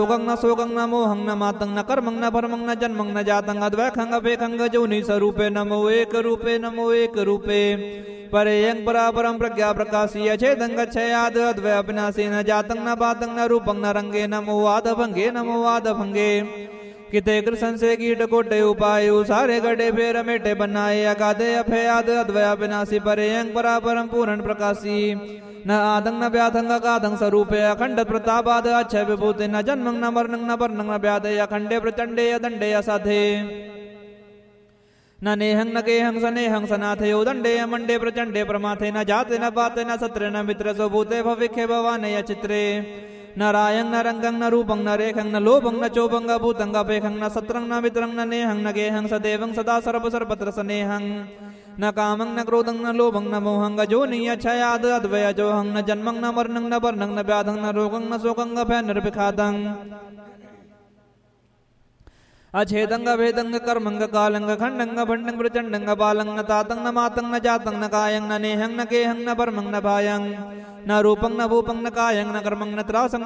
रोगं न शोकं न मोहं न मातं न कर्मं न परमं न जन्मं न जातं अद्वैखं अपेखं जोनि स्वरूपे नमो एक रूपे परेयं परापरं प्रज्ञा प्रकाशीय छेदं गच्छयाद अद्वै अविनाशी न जातं न पातं न रूपं न रंगे नमो वादभंगे किते कृष्ण से कीट कोटे उपाय सारे गड्ढे फेर मेटे बनाए अगाधे अभयाद अद्वै अविनाशी परेयं परापरं पूर्ण प्रकाशी न आदं न व्याधं अगाधं स्वरूपे अखंड प्रतापाद अक्षय विभूति न जन्मं न मरणं न वर्णं न व्याधे अखंडे प्रचंडे दंडे असाधे न नेहं न केहं सनेहं सनाथे उदंडे मंडे प्रचंडे प्रमाथे न जाते न बाते न सत्रे न मित्र स्वभूते भविखे भवाने चित्रे न रायं न रंगं न रूपं न रेखं न लोभं न चोभं भूतं अपेखं न सत्रं न मित्रं न नेहं न गेहं सदेवं सदा सर्वत्र स्नेहं न कामं न क्रोधं न लोभं न मोहं जोनि अक्षयाद अद्वै अजोहं न जन्मं न मरणं न वर्णं न व्याधं न रोगं न शोकं भय निर्विखातं अछेदं भेदं कर्मं कालं खंडं भंडं प्रचंडं बालं न तातं न मातं न जातं न कायं न नेहं न केहं न परमं न भायं न रूपं न भूपं न कायं न कर्मं न त्रासं